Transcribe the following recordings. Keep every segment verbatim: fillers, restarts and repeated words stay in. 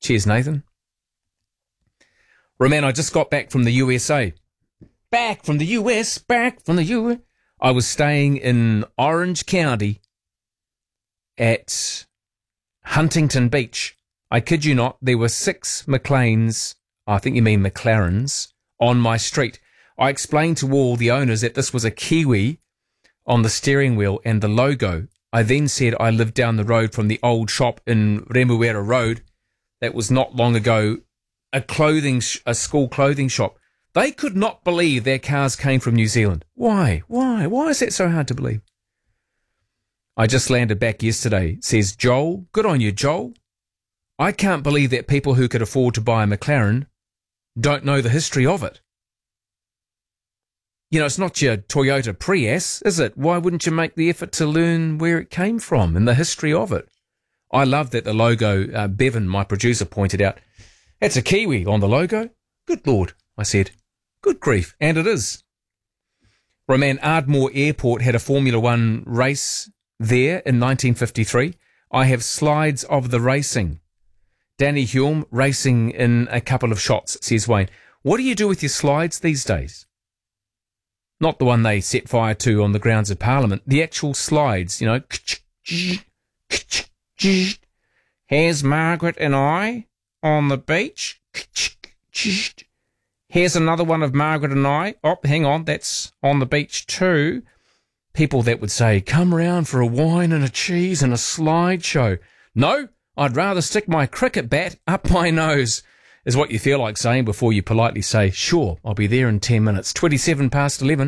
Cheers, Nathan. Roman, I just got back from the U S A. Back from the U S, back from the U S. I was staying in Orange County at Huntington Beach. I kid you not, there were six McLeans, I think you mean McLarens, on my street. I explained to all the owners that this was a Kiwi on the steering wheel and the logo. I then said I lived down the road from the old shop in Remuera Road that was not long ago a clothing, sh- a school clothing shop. They could not believe their cars came from New Zealand. Why? Why? Why is that so hard to believe? I just landed back yesterday, says Joel. Good on you, Joel. I can't believe that people who could afford to buy a McLaren don't know the history of it. You know, it's not your Toyota Prius, is it? Why wouldn't you make the effort to learn where it came from and the history of it? I love that the logo, uh, Bevan, my producer, pointed out, it's a Kiwi on the logo. Good Lord, I said. Good grief. And it is. Roman, Ardmore Airport had a Formula One race there in nineteen fifty-three. I have slides of the racing. Danny Hulme racing in a couple of shots, says Wayne. What do you do with your slides these days? Not the one they set fire to on the grounds of Parliament. The actual slides, you know. Here's Margaret and I on the beach. Here's another one of Margaret and I. Oh, hang on, that's on the beach too. People that would say, come round for a wine and a cheese and a slideshow. No, I'd rather stick my cricket bat up my nose, is what you feel like saying before you politely say, sure, I'll be there in ten minutes. twenty-seven past eleven.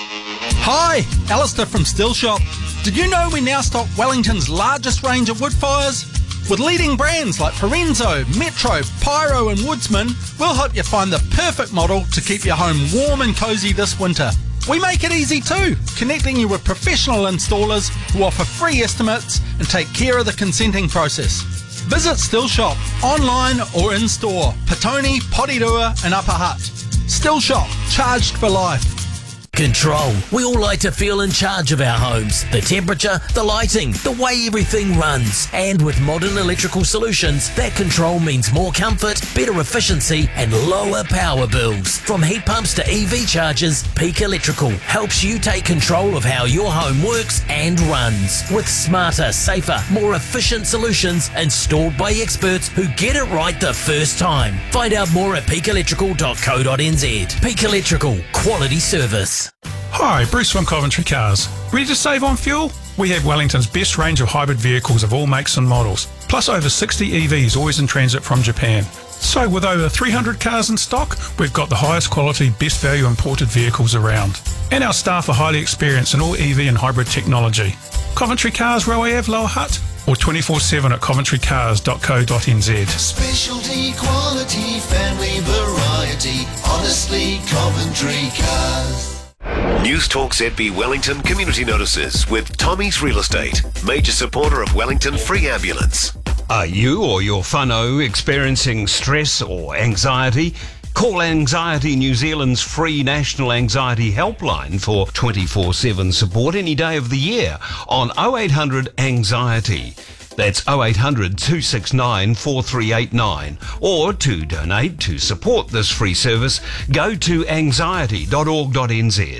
Hi, Alistair from Still Shop. Did you know we now stock Wellington's largest range of wood fires? With leading brands like Parenzo, Metro, Pyro and Woodsman, we'll help you find the perfect model to keep your home warm and cosy this winter. We make it easy too, connecting you with professional installers who offer free estimates and take care of the consenting process. Visit Still Shop, online or in store, Petone, Porirua and Upper Hutt. Still Shop, charged for life. Control. We all like to feel in charge of our homes. The temperature, the lighting, the way everything runs. And with modern electrical solutions, that control means more comfort, better efficiency and lower power bills. From heat pumps to E V chargers, Peak Electrical helps you take control of how your home works and runs. With smarter, safer, more efficient solutions installed by experts who get it right the first time. Find out more at peak electrical dot co dot n z. Peak Electrical. Quality service. Hi, Bruce from Coventry Cars. Ready to save on fuel? We have Wellington's best range of hybrid vehicles of all makes and models, plus over sixty E Vs always in transit from Japan. So with over three hundred cars in stock, we've got the highest quality, best value imported vehicles around. And our staff are highly experienced in all E V and hybrid technology. Coventry Cars, Railway Ave, Lower Hutt, or twenty-four seven at coventry cars dot co dot n z. Specialty, quality, family variety, honestly Coventry Cars. News Talk Z B Wellington Community Notices with Tommy's Real Estate, major supporter of Wellington Free Ambulance. Are you or your whānau experiencing stress or anxiety? Call Anxiety New Zealand's free national anxiety helpline for twenty-four seven support any day of the year on oh eight hundred anxiety. That's oh eight hundred, two six nine, four three eight nine. Or to donate to support this free service, go to anxiety dot org dot n z.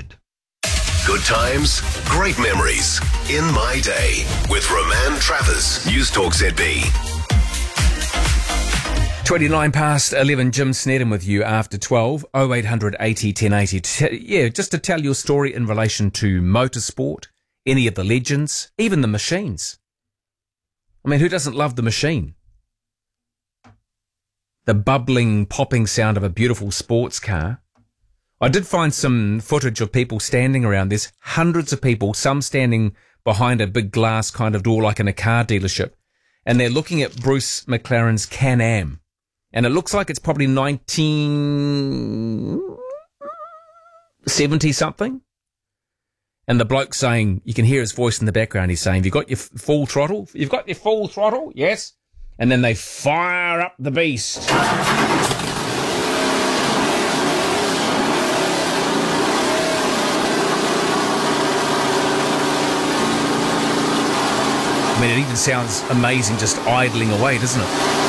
Good times, great memories. In My Day with Roman Travers. News Talk Z B. twenty-nine past eleven, Jim Snedden with you after twelve, oh eight hundred eighty ten eighty. Yeah, just to tell your story in relation to motorsport, any of the legends, even the machines. I mean, who doesn't love the machine? The bubbling, popping sound of a beautiful sports car. I did find some footage of people standing around. There's hundreds of people, some standing behind a big glass kind of door like in a car dealership. And they're looking at Bruce McLaren's Can-Am. And it looks like it's probably nineteen seventy something. And the bloke saying, you can hear his voice in the background, he's saying, have you got your f- full throttle? You've got your full throttle? Yes. And then they fire up the beast. I mean, it even sounds amazing just idling away, doesn't it?